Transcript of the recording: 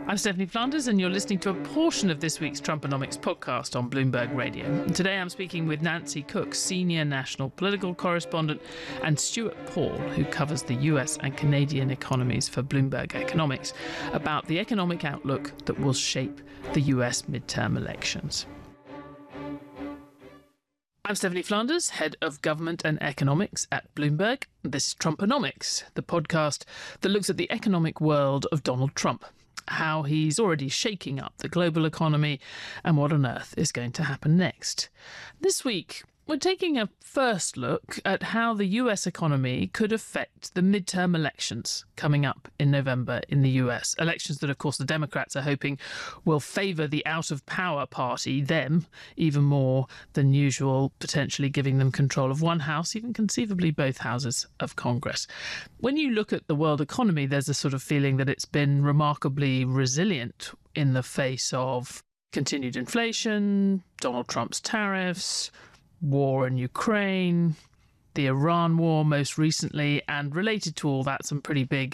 I'm Stephanie Flanders, and you're listening to a portion of this week's Trumponomics podcast on Bloomberg Radio. And today I'm speaking with Nancy Cook, senior national political correspondent, and Stuart Paul, who covers the US and Canadian economies for Bloomberg Economics, about the economic outlook that will shape the US midterm elections. I'm Stephanie Flanders, head of government and economics at Bloomberg. This is Trumponomics, the podcast that looks at the economic world of Donald Trump, how he's already shaking up the global economy, and what on earth is going to happen next. This week, we're taking a first look at how the US economy could affect the midterm elections coming up in November in the US. Elections that, of course, the Democrats are hoping will favour the out-of-power party, them, even more than usual, potentially giving them control of one house, even conceivably both houses of Congress. When you look at the world economy, there's a sort of feeling that it's been remarkably resilient in the face of continued inflation, Donald Trump's tariffs, war in Ukraine, the Iran war most recently, and related to all that, some pretty big